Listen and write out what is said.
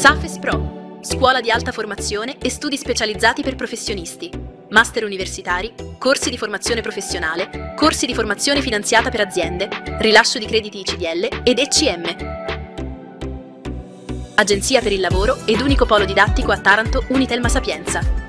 Safes Pro, scuola di alta formazione e studi specializzati per professionisti, master universitari, corsi di formazione professionale, corsi di formazione finanziata per aziende, rilascio di crediti CDL ed ECM. Agenzia per il lavoro ed unico polo didattico a Taranto Unitelma Sapienza.